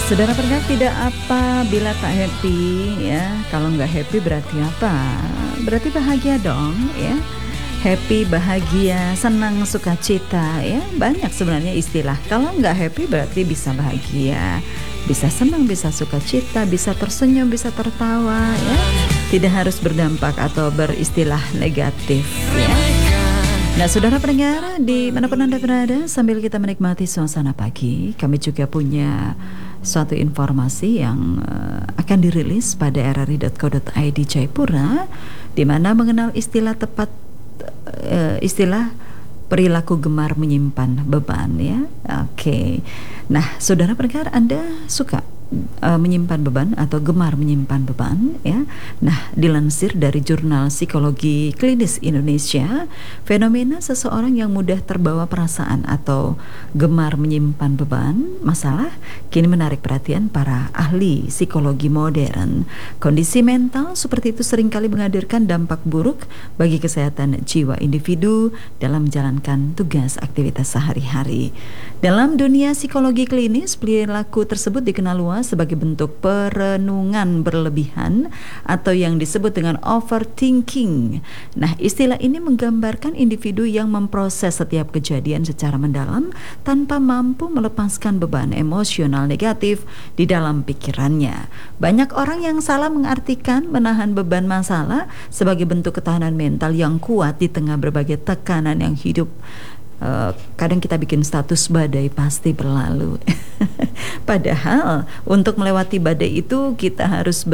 Saudara pendengar, tidak apa bila tak happy ya. Kalau nggak happy berarti apa? Berarti bahagia dong ya. Happy, bahagia, senang, sukacita ya. Banyak sebenarnya istilah. Kalau nggak happy berarti bisa bahagia, bisa senang, bisa sukacita, bisa tersenyum, bisa tertawa ya. Tidak harus berdampak atau beristilah negatif ya. Nah, saudara pendengar, di manapun Anda berada, sambil kita menikmati suasana pagi, kami juga punya suatu informasi yang akan dirilis pada rri.co.id Jayapura, di mana mengenal istilah perilaku gemar menyimpan beban ya. Oke. Nah, saudara pendengar, Anda suka menyimpan beban atau gemar menyimpan beban ya. Nah, dilansir dari Jurnal Psikologi Klinis Indonesia, fenomena seseorang yang mudah terbawa perasaan atau gemar menyimpan beban masalah kini menarik perhatian para ahli psikologi modern. Kondisi mental seperti itu seringkali menghadirkan dampak buruk bagi kesehatan jiwa individu dalam menjalankan tugas aktivitas sehari-hari. Dalam dunia psikologi klinis, perilaku tersebut dikenal luas sebagai bentuk perenungan berlebihan atau yang disebut dengan overthinking. Nah, istilah ini menggambarkan individu yang memproses setiap kejadian secara mendalam tanpa mampu melepaskan beban emosional negatif di dalam pikirannya. Banyak orang yang salah mengartikan menahan beban masalah sebagai bentuk ketahanan mental yang kuat di tengah berbagai tekanan yang hidup. Kadang kita bikin status badai pasti berlalu. Padahal untuk melewati badai itu kita harus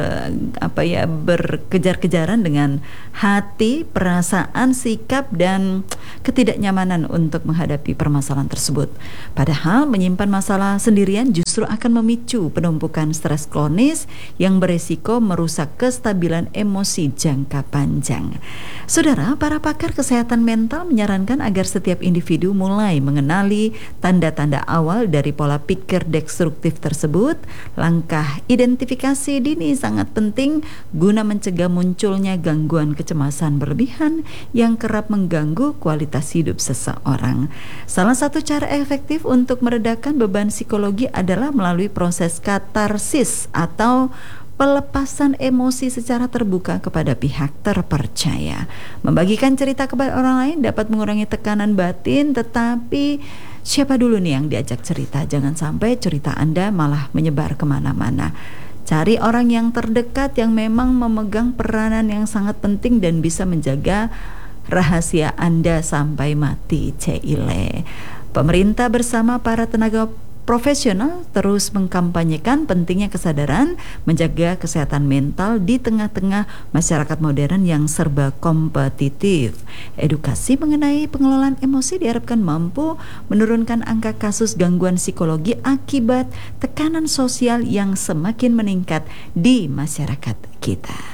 berkejar-kejaran dengan hati, perasaan, sikap dan ketidaknyamanan untuk menghadapi permasalahan tersebut. Padahal menyimpan masalah sendirian justru akan memicu penumpukan stres kronis yang beresiko merusak kestabilan emosi jangka panjang. Saudara, para pakar kesehatan mental menyarankan agar setiap individu mulai mengenali tanda-tanda awal dari pola pikir destruktif tersebut. Langkah identifikasi dini sangat penting guna mencegah munculnya gangguan kecemasan berlebihan yang kerap mengganggu kualitas hidup seseorang. Salah satu cara efektif untuk meredakan beban psikologi adalah melalui proses katarsis atau pelepasan emosi secara terbuka kepada pihak terpercaya. Membagikan cerita kepada orang lain dapat mengurangi tekanan batin, tetapi siapa dulu nih yang diajak cerita? Jangan sampai cerita Anda malah menyebar kemana-mana. Cari orang yang terdekat yang memang memegang peranan yang sangat penting dan bisa menjaga rahasia Anda sampai mati. Cile. Pemerintah bersama para tenaga profesional terus mengkampanyekan pentingnya kesadaran menjaga kesehatan mental di tengah-tengah masyarakat modern yang serba kompetitif. Edukasi mengenai pengelolaan emosi diharapkan mampu menurunkan angka kasus gangguan psikologi akibat tekanan sosial yang semakin meningkat di masyarakat kita.